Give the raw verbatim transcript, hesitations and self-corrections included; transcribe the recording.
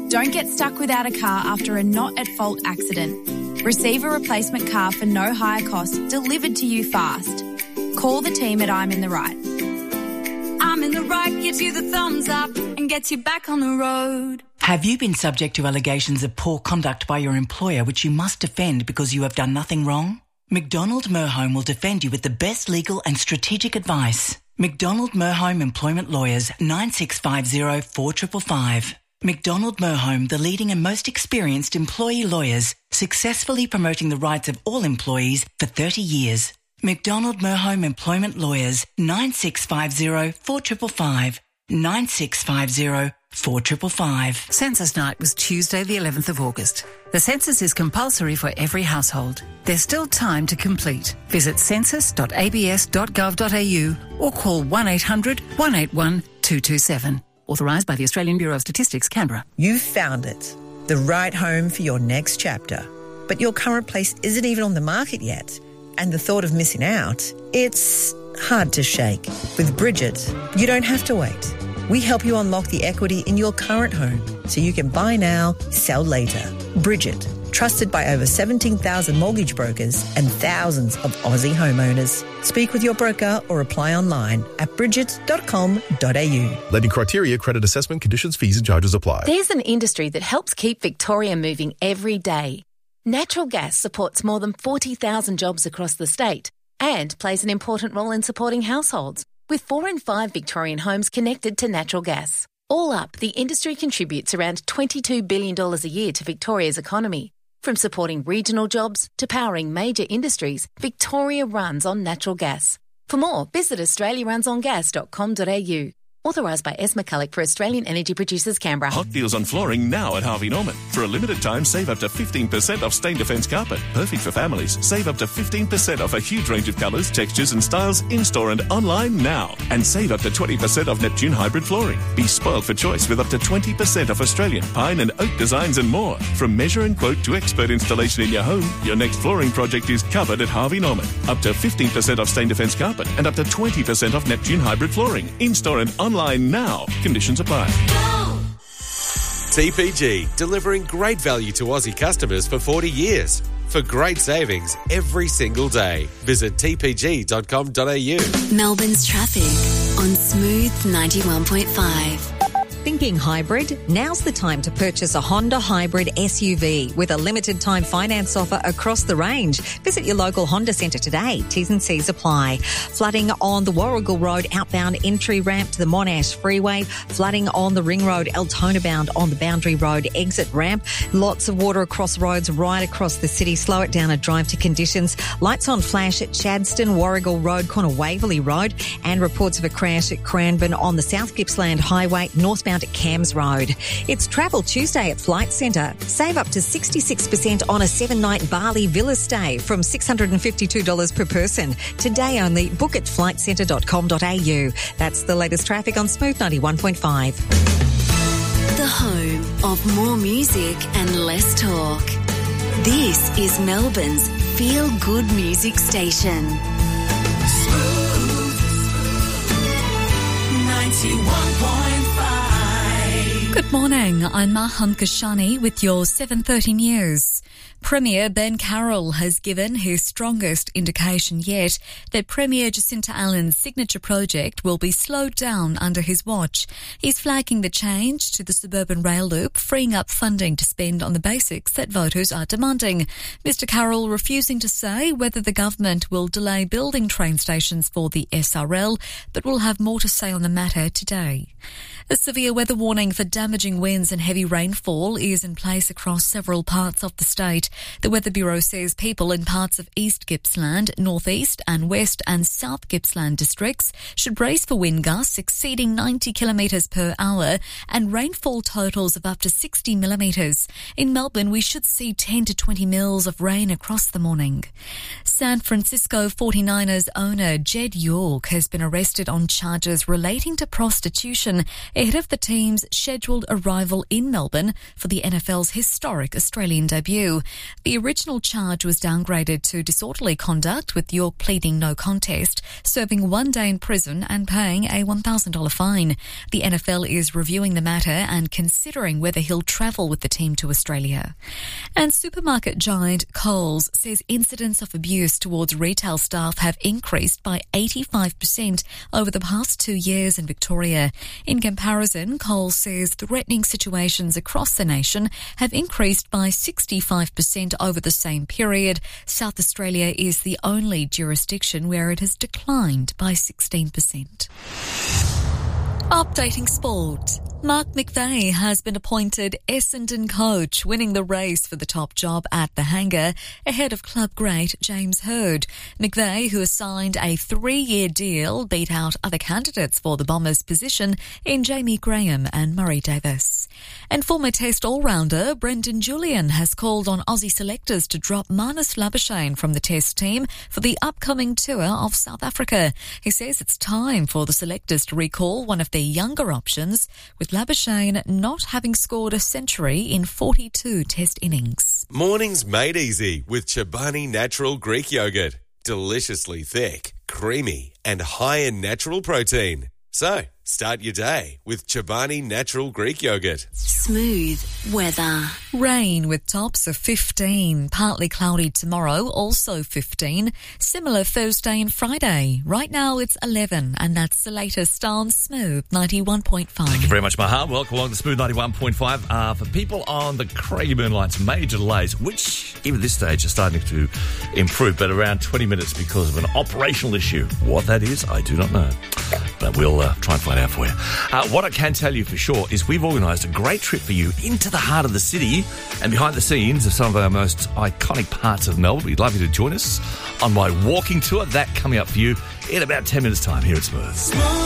Don't get stuck without a car after a not-at-fault accident. Receive a replacement car for no higher cost delivered to you fast. Call the team at I'm in the Right. I'm in the Right gives you the thumbs up and gets you back on the road. Have you been subject to allegations of poor conduct by your employer which you must defend because you have done nothing wrong? McDonald Merhome will defend you with the best legal and strategic advice. McDonald Merhome Employment Lawyers, nine six five zero, four five five five. McDonald Merhome, the leading and most experienced employee lawyers, successfully promoting the rights of all employees for thirty years. McDonald Merhome Employment Lawyers, nine six five zero, four five five five. nine six five zero, four five five five. Census night was Tuesday the eleventh of August. The census is compulsory for every household. There's still time to complete. Visit census dot a b s dot gov dot a u or call one eight hundred, one eight one, two two seven. Authorised by the Australian Bureau of Statistics, Canberra. You've found it. The right home for your next chapter. But your current place isn't even on the market yet. And the thought of missing out, it's hard to shake. With Bridget, you don't have to wait. We help you unlock the equity in your current home so you can buy now, sell later. Bridget, trusted by over seventeen thousand mortgage brokers and thousands of Aussie homeowners. Speak with your broker or apply online at bridget dot com dot a u. Lending criteria, credit assessment, conditions, fees and charges apply. There's an industry that helps keep Victoria moving every day. Natural gas supports more than forty thousand jobs across the state and plays an important role in supporting households, with four in five Victorian homes connected to natural gas. All up, the industry contributes around twenty-two billion dollars a year to Victoria's economy. From supporting regional jobs to powering major industries, Victoria runs on natural gas. For more, visit australia runs on gas dot com dot a u. Authorised by S. McCulloch for Australian Energy Producers, Canberra. Hot deals on flooring now at Harvey Norman. For a limited time, save up to fifteen percent off Stain Defence carpet. Perfect for families. Save up to fifteen percent off a huge range of colours, textures and styles in-store and online now. And save up to twenty percent off Neptune hybrid flooring. Be spoiled for choice with up to twenty percent off Australian pine and oak designs and more. From measure and quote to expert installation in your home, your next flooring project is covered at Harvey Norman. Up to fifteen percent off Stain Defence carpet and up to twenty percent off Neptune hybrid flooring. In-store and online now. Conditions apply. T P G, delivering great value to Aussie customers for forty years. For great savings every single day. Visit t p g dot com dot a u. Melbourne's traffic on Smooth ninety-one point five. Thinking hybrid? Now's the time to purchase a Honda Hybrid S U V with a limited time finance offer across the range. Visit your local Honda Centre today. T's and C's apply. Flooding on the Warrigal Road outbound entry ramp to the Monash Freeway. Flooding on the Ring Road Altona bound on the Boundary Road exit ramp. Lots of water across roads right across the city. Slow it down and drive to conditions. Lights on flash at Chadston, Warrigal Road, corner Waverley Road. And reports of a crash at Cranbourne on the South Gippsland Highway, northbound at Cams Road. It's Travel Tuesday at Flight Centre. Save up to sixty-six percent on a seven-night Bali villa stay from six hundred fifty-two dollars per person. Today only. Book at flight centre dot com dot a u. That's the latest traffic on Smooth ninety-one point five. The home of more music and less talk. This is Melbourne's feel-good music station. Smooth ninety-one point five. Good morning, I'm Mahan Kashani with your seven thirty news. Premier Ben Carroll has given his strongest indication yet that Premier Jacinta Allen's signature project will be slowed down under his watch. He's flagging the change to the suburban rail loop, freeing up funding to spend on the basics that voters are demanding. Mister Carroll refusing to say whether the government will delay building train stations for the S R L, but will have more to say on the matter today. A severe weather warning for damaging winds and heavy rainfall is in place across several parts of the state. The Weather Bureau says people in parts of East Gippsland, North East and West and South Gippsland districts should brace for wind gusts exceeding ninety kilometres per hour and rainfall totals of up to sixty millimetres. In Melbourne, we should see ten to twenty mils of rain across the morning. San Francisco forty-niners owner Jed York has been arrested on charges relating to prostitution ahead of the team's scheduled arrival in Melbourne for the N F L's historic Australian debut. The original charge was downgraded to disorderly conduct, with York pleading no contest, serving one day in prison and paying a one thousand dollars fine. The N F L is reviewing the matter and considering whether he'll travel with the team to Australia. And supermarket giant Coles says incidents of abuse towards retail staff have increased by eighty-five percent over the past two years in Victoria. In comparison, Coles says threatening situations across the nation have increased by sixty-five percent over the same period. South Australia is the only jurisdiction where it has declined by sixteen percent. Updating sport. Mark McVeigh has been appointed Essendon coach, winning the race for the top job at the Hangar ahead of club great James Hird. McVeigh, who has signed a three-year deal, beat out other candidates for the Bombers' position in Jamie Graham and Murray Davis. And former Test all-rounder Brendan Julian has called on Aussie selectors to drop Marnus Labuschagne from the Test team for the upcoming tour of South Africa. He says it's time for the selectors to recall one of their younger options, with Labuschagne not having scored a century in forty-two Test innings. Mornings made easy with Chobani Natural Greek Yogurt. Deliciously thick, creamy and high in natural protein. So, start your day with Chobani Natural Greek Yogurt. Smooth weather. Rain with tops of fifteen. Partly cloudy tomorrow, also fifteen. Similar Thursday and Friday. Right now it's eleven, and that's the latest on Smooth ninety-one point five. Thank you very much, Maha. Welcome along to Smooth ninety-one point five. Uh, for people on the Craigieburn line, some major delays, which even at this stage are starting to improve, but around twenty minutes because of an operational issue. What that is, I do not know. But we'll uh, try and find out for you. Uh, what I can tell you for sure is we've organised a great trip for you into the heart of the city and behind the scenes of some of our most iconic parts of Melbourne. We'd love you to join us on my walking tour. That coming up for you in about ten minutes' time here at Smooth.